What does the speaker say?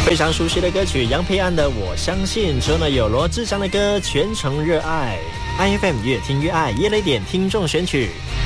非常熟悉的歌曲，杨培安的《我相信》，之后呢有罗志祥的歌《全程热爱》。IFM 越听越爱，夜雷点听众选曲。